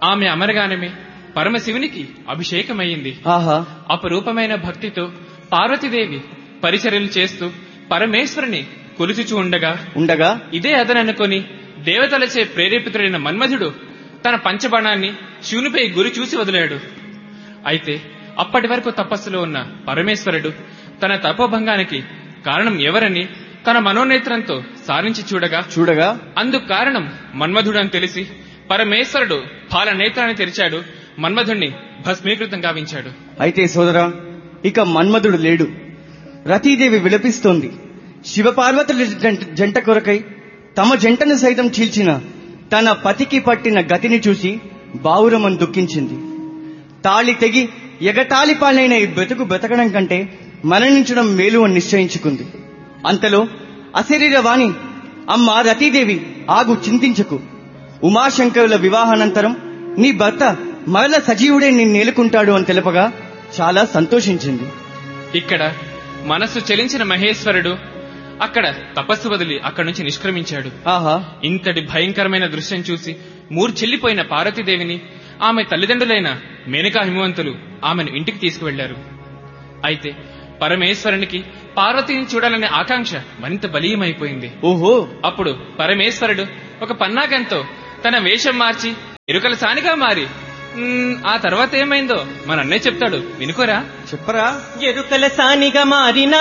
ఆమె అమరగానమే పరమశివునికి అభిషేకమయ్యింది. అపరూపమైన భక్తితో పార్వతీదేవి పరిచర్యలు చేస్తూ పరమేశ్వరుని కొలుచుచూ ఉండగా ఇదే అదననుకొని దేవతలచే ప్రేరేపితుడైన మన్మధుడు తన పంచబాణాన్ని శివునిపై గురి చూసి వదిలాడు. అయితే అప్పటి వరకు తపస్సులో ఉన్న పరమేశ్వరుడు తన తపోభంగానికి కారణం ఎవరని తన మనోనేత్రంతో సారించి చూడగా అందుకు కారణం మన్మధుడని తెలిసి పరమేశ్వరుడు పాలనేత్రాన్ని తెరిచాడు. మన్మధుణ్ణి భస్మీకృతం గావించాడు. అయితే సోదరా, ఇక మన్మధుడు లేడు. రతీదేవి విలపిస్తోంది. శివపార్వతుల జంట కొరకై తమ జంటను సైతం చీల్చిన తన పతికి పట్టిన గతిని చూసి బావురమని దుఃఖించింది. తాళి తెగి ఎగతాళి పాలైన ఈ బతకడం కంటే మరణించడం మేలు అని నిశ్చయించుకుంది. అంతలో అశరీరవాణి, అమ్మా రతీదేవి, ఆగు, చింతించకు. ఉమాశంకరుల వివాహానంతరం నీ భర్త మరల సజీవుడే నిన్నేలుకుంటాడు అని తెలపగా చాలా సంతోషించింది. ఇక్కడ మనస్సు చెలించిన మహేశ్వరుడు అక్కడ తపస్సు వదిలి అక్కడి నుంచి నిష్క్రమించాడు. ఇంతటి భయంకరమైన దృశ్యం చూసి మూర్ఛిల్లిపోయిన పార్వతీదేవిని ఆమె తల్లిదండ్రులైన మేనకా హిమవంతులు ఆమెను ఇంటికి తీసుకువెళ్లారు. అయితే పరమేశ్వరునికి పార్వతిని చూడాలనే ఆకాంక్ష మరింత బలీయమైపోయింది. అప్పుడు పరమేశ్వరుడు ఒక పన్నాగంతో తన వేషం మార్చి ఎరుకల సానిగా మారి ఆ తర్వాత ఏమైందో మన అన్నయ్య చెప్తాడు, వినుకోరా. చెప్పరా. ఎరుకల సానిగా మారిన